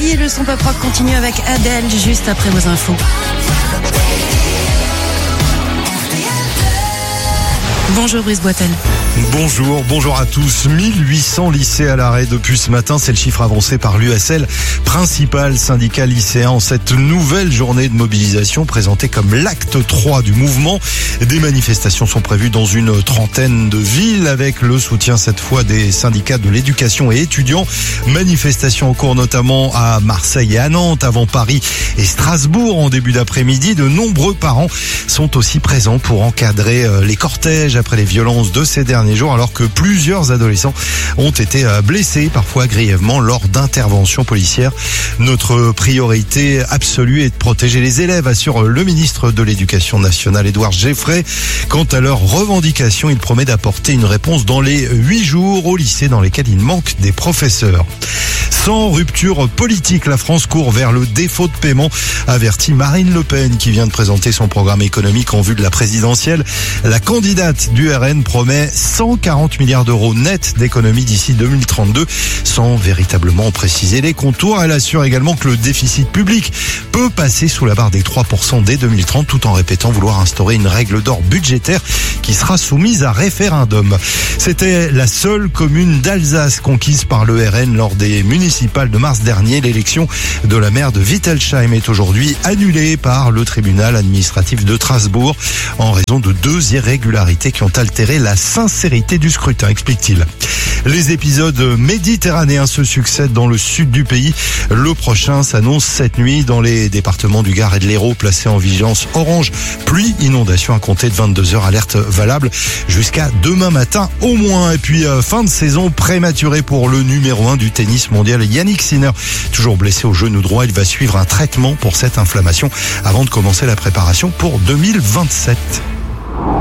midi, le son pop rock continue avec Adèle juste après vos infos. Bonjour Brice Boitel. Bonjour à tous. 1800 lycées à l'arrêt depuis ce matin, c'est le chiffre avancé par l'USL, principal syndicat lycéen en cette nouvelle journée de mobilisation présentée comme l'acte 3 du mouvement. Des manifestations sont prévues dans une trentaine de villes avec le soutien cette fois des syndicats de l'éducation et étudiants. Manifestations en cours notamment à Marseille et à Nantes, avant Paris et Strasbourg en début d'après-midi. De nombreux parents sont aussi présents pour encadrer les cortèges après les violences de ces derniers jours, alors que plusieurs adolescents ont été blessés, parfois grièvement, lors d'interventions policières. Notre priorité absolue est de protéger les élèves, assure le ministre de l'Éducation nationale, Édouard Geffray. Quant à leurs revendications, il promet d'apporter une réponse dans les 8 jours aux lycées dans lesquels il manque des professeurs. Sans rupture politique, la France court vers le défaut de paiement, avertit Marine Le Pen, qui vient de présenter son programme économique en vue de la présidentielle. La candidate du RN promet 140 milliards d'euros net d'économies d'ici 2032, sans véritablement préciser les contours. Elle assure également que le déficit public peut passer sous la barre des 3% dès 2030, tout en répétant vouloir instaurer une règle d'or budgétaire qui sera soumise à référendum. C'était la seule commune d'Alsace conquise par le RN lors des municipales de mars dernier. L'élection de la maire de Wittelsheim est aujourd'hui annulée par le tribunal administratif de Strasbourg en raison de 2 irrégularités qui ont altéré la sincérité du scrutin, explique-t-il. Les épisodes méditerranéens se succèdent dans le sud du pays. Le prochain s'annonce cette nuit dans les départements du Gard et de l'Hérault, placés en vigilance orange. Pluie, inondation à compter de 22h, alerte valable jusqu'à demain matin au moins. Et puis fin de saison prématurée pour le numéro 1 du tennis mondial, Yannick Sinner. Toujours blessé au genou droit, il va suivre un traitement pour cette inflammation avant de commencer la préparation pour 2027.